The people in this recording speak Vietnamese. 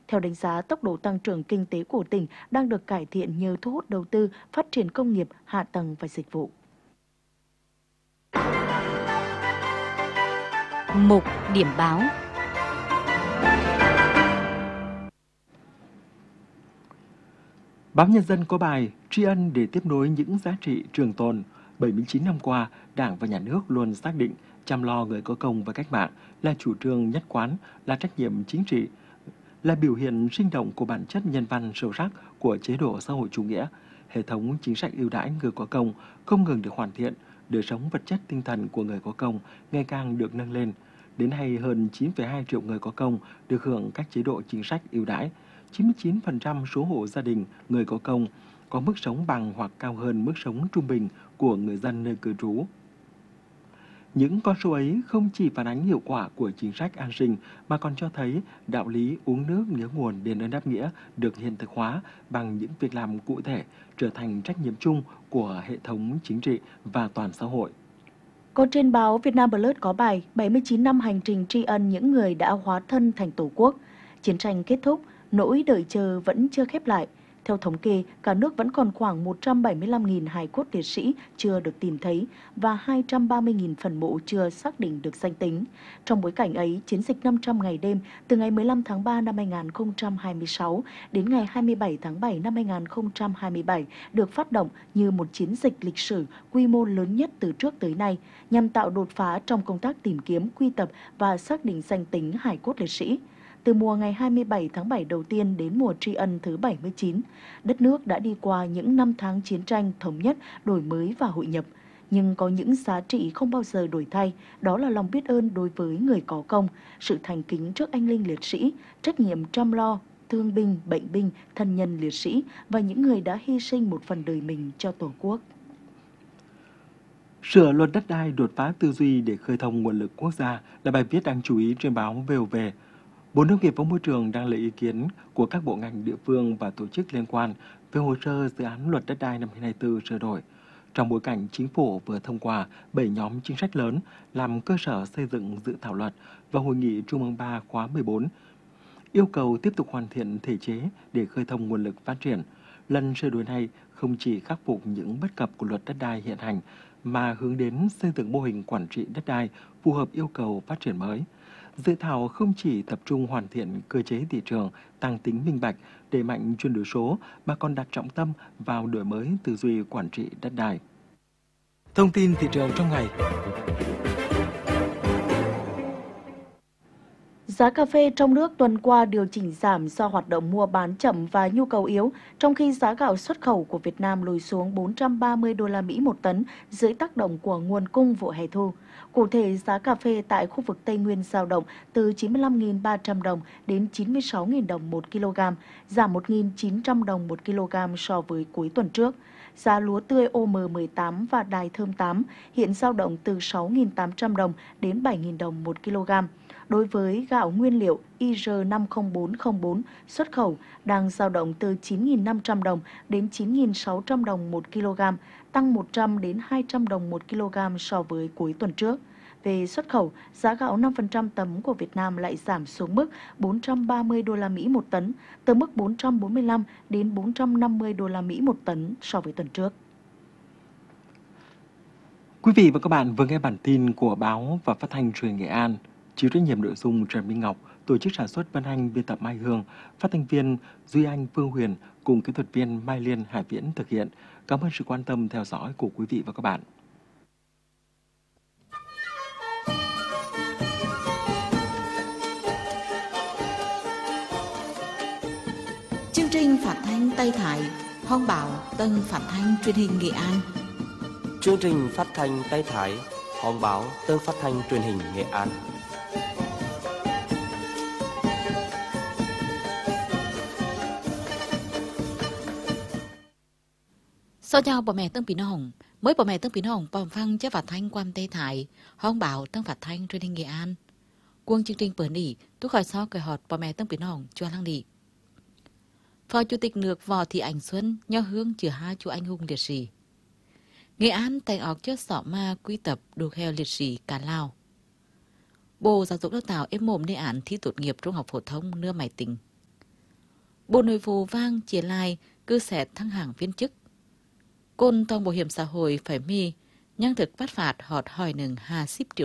Theo đánh giá, tốc độ tăng trưởng kinh tế của tỉnh đang được cải thiện nhờ thu hút đầu tư, phát triển công nghiệp, hạ tầng và dịch vụ. Mục điểm báo. Báo Nhân dân có bài tri ân để tiếp nối những giá trị trường tồn. 79 năm qua, Đảng và Nhà nước luôn xác định chăm lo người có công và cách mạng là chủ trương nhất quán, là trách nhiệm chính trị, là biểu hiện sinh động của bản chất nhân văn sâu sắc của chế độ xã hội chủ nghĩa. Hệ thống chính sách ưu đãi người có công không ngừng được hoàn thiện, đời sống vật chất tinh thần của người có công ngày càng được nâng lên. Đến nay, hơn 9,2 triệu người có công được hưởng các chế độ chính sách ưu đãi. 99% số hộ gia đình người có công có mức sống bằng hoặc cao hơn mức sống trung bình của người dân nơi cư trú. Những con số ấy không chỉ phản ánh hiệu quả của chính sách an sinh mà còn cho thấy đạo lý uống nước nhớ nguồn đền ơn đáp nghĩa được hiện thực hóa bằng những việc làm cụ thể, trở thành trách nhiệm chung của hệ thống chính trị và toàn xã hội. Còn trên báo Vietnam Plus có bài 79 năm hành trình tri ân những người đã hóa thân thành Tổ quốc. Chiến tranh kết thúc, nỗi đợi chờ vẫn chưa khép lại. Theo thống kê, cả nước vẫn còn khoảng 175.000 hài cốt liệt sĩ chưa được tìm thấy và 230.000 phần mộ chưa xác định được danh tính. Trong bối cảnh ấy, chiến dịch 500 ngày đêm từ ngày 15 tháng 3 năm 2026 đến ngày 27 tháng 7 năm 2027 được phát động như một chiến dịch lịch sử quy mô lớn nhất từ trước tới nay, nhằm tạo đột phá trong công tác tìm kiếm, quy tập và xác định danh tính hài cốt liệt sĩ. Từ mùa ngày 27 tháng 7 đầu tiên đến mùa tri ân thứ 79, đất nước đã đi qua những năm tháng chiến tranh, thống nhất, đổi mới và hội nhập. Nhưng có những giá trị không bao giờ đổi thay, đó là lòng biết ơn đối với người có công, sự thành kính trước anh linh liệt sĩ, trách nhiệm chăm lo, thương binh, bệnh binh, thân nhân liệt sĩ và những người đã hy sinh một phần đời mình cho Tổ quốc. Sửa luật đất đai đột phá tư duy để khơi thông nguồn lực quốc gia là bài viết đáng chú ý trên báo VOV. Bộ Nông nghiệp và Môi trường đang lấy ý kiến của các bộ ngành địa phương và tổ chức liên quan về hồ sơ dự án luật đất đai năm 2024 sửa đổi. Trong bối cảnh chính phủ vừa thông qua 7 nhóm chính sách lớn làm cơ sở xây dựng dự thảo luật vào hội nghị Trung ương 3 khóa 14, yêu cầu tiếp tục hoàn thiện thể chế để khơi thông nguồn lực phát triển. Lần sửa đổi này không chỉ khắc phục những bất cập của luật đất đai hiện hành mà hướng đến xây dựng mô hình quản trị đất đai phù hợp yêu cầu phát triển mới. Dự thảo không chỉ tập trung hoàn thiện cơ chế thị trường, tăng tính minh bạch, đẩy mạnh chuyển đổi số, mà còn đặt trọng tâm vào đổi mới tư duy quản trị đất đai. Thông tin thị trường trong ngày. Giá cà phê trong nước tuần qua điều chỉnh giảm do hoạt động mua bán chậm và nhu cầu yếu, trong khi giá gạo xuất khẩu của Việt Nam lùi xuống 430 đô la Mỹ một tấn dưới tác động của nguồn cung vụ hè thu. Cụ thể, giá cà phê tại khu vực Tây Nguyên dao động từ 95.300 đồng đến 96.000 đồng một kg, giảm 1.900 đồng một kg so với cuối tuần trước. Giá lúa tươi OM18 và đài thơm 8 hiện dao động từ 6.800 đồng đến 7.000 đồng một kg. Đối với gạo nguyên liệu IR50404 xuất khẩu đang dao động từ 9.500 đồng đến 9.600 đồng một kg, tăng 100 đến 200 đồng một kg so với cuối tuần trước. Về xuất khẩu, giá gạo 5% tấm của Việt Nam lại giảm xuống mức 430 đô la Mỹ một tấn, từ mức 445 đến 450 đô la Mỹ một tấn so với tuần trước. Quý vị và các bạn vừa nghe bản tin của báo và phát thanh truyền hình Nghệ An. Chịu trách nhiệm nội dung Trần Minh Ngọc, tổ chức sản xuất Vân Anh, biên tập Mai Hương, phát thanh viên Duy Anh, Phương Huyền cùng kỹ thuật viên Mai Liên, Hải Viễn thực hiện. Cảm ơn sự quan tâm theo dõi của quý vị và các bạn. Chương trình phát thanh Tây Thái, Hồng Bảo, Tân phát thanh truyền hình Nghệ An. Chương trình phát thanh Tây Thái, Hồng Bảo, Tân phát thanh truyền hình Nghệ An. Sau chào bà mẹ Tân Pí Hồng, mới bà mẹ Tân Pí Hồng bòm phăng cho phát thanh quan Tây Thái, Hồng Bảo, Tân phát thanh truyền hình Nghệ An. Quân chương trình bữa nỉ, tôi khỏi so cởi họt bà mẹ Tân Pí Hồng cho lăng đi. Phó Chủ tịch nước Võ Thị Ánh Xuân nho hương chữa hai chú anh hùng liệt sĩ. Nghệ An tay ọc cho sọ ma quy tập đục heo liệt sĩ cả Lào. Bộ Giáo dục Đào tạo ép mồm đề án thi tốt nghiệp trung học phổ thông nưa máy tính. Bộ Nội vụ vang chia lai cứ sẽ thăng hạng viên chức. Côn tông bảo hiểm xã hội phải mi, nhưng thực bắt phạt họt hỏi 50 triệu